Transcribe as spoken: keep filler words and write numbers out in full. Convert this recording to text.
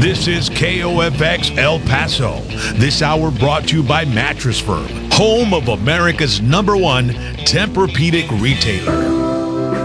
This is K O F X El Paso. This hour brought to you by Mattress Firm, home of America's number one Tempur-Pedic retailer.